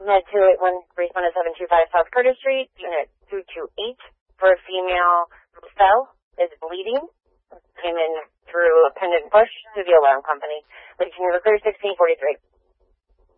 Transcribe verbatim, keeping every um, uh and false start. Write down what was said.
Med two eight one respond to seven two five South Curtis Street, unit two two eight, for a female who fell, is bleeding, came in through a pendant push to the alarm company. Leading to clear sixteen forty-three.